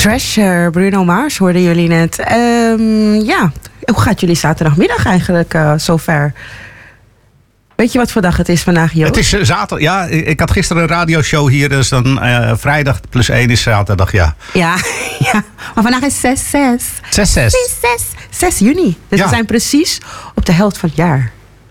Treasure, Bruno Mars hoorden jullie net. Ja, hoe gaat jullie zaterdagmiddag eigenlijk zover? Weet je wat voor dag het is vandaag, Joost? Het is zaterdag. Ja, ik had gisteren een radioshow hier. Dus dan vrijdag plus 1 is zaterdag, ja. Ja, maar vandaag is 6. 6 juni. Dus we zijn precies op de helft van het jaar.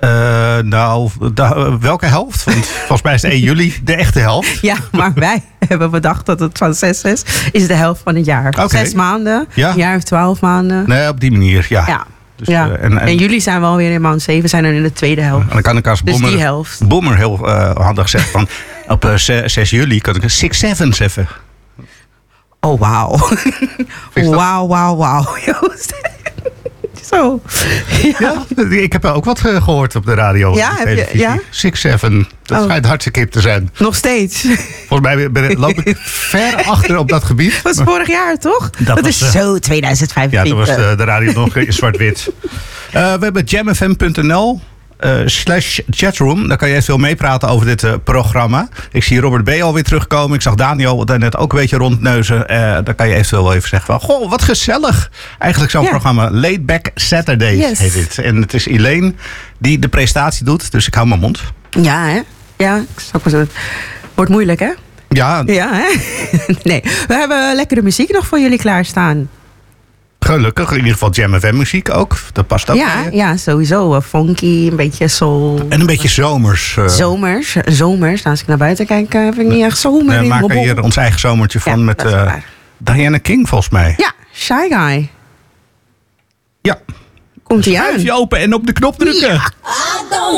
Welke helft? Want volgens mij is het 1 juli de echte helft. Ja, maar wij hebben bedacht dat het van 6/6 is de helft van het jaar. Okay. 6 maanden, ja. Een jaar heeft 12 maanden. Nee, op die manier, ja. Dus, ja. En jullie zijn wel weer in maand 7, we zijn dan in de tweede helft. En dan kan ik als dus die helft. Bommer heel handig zeggen van op 6 juli kan ik een 6/7 zeggen. Oh, wauw. Wauw, Joost. Zo. Ja, ik heb ook wat gehoord op de radio. Ja, heb je? Ja? 6/7. Dat schijnt hartstikke hip te zijn. Nog steeds. Volgens mij loop ik ver achter op dat gebied. Dat was vorig jaar, toch? Dat is zo 2025. Ja, toen was de radio nog in zwart-wit. We hebben jamfm.nl /chatroom. Daar kan je veel meepraten over dit programma. Ik zie Robert B. alweer terugkomen. Ik zag Daniel daar net ook een beetje rondneuzen. Daar kan je eventueel wel even zeggen van, goh, wat gezellig. Eigenlijk zo'n programma. Laid Back Saturdays heet dit. En het is Elaine die de presentatie doet. Dus ik hou mijn mond. Ja, hè? Ja, ik zou maar zo. Wordt moeilijk, hè? Ja. Ja, hè? Nee, we hebben lekkere muziek nog voor jullie klaarstaan. Gelukkig, in ieder geval Jam FM muziek ook. Dat past ook. Ja, sowieso. Funky, een beetje soul. En een beetje zomers. Zomers. Nou, als ik naar buiten kijk, vind ik niet echt zomer. We maken hier ons eigen zomertje van met Diana King, volgens mij. Ja, Shy Guy. Ja. Komt-ie aan. Schuif je open en op de knop drukken. Ja.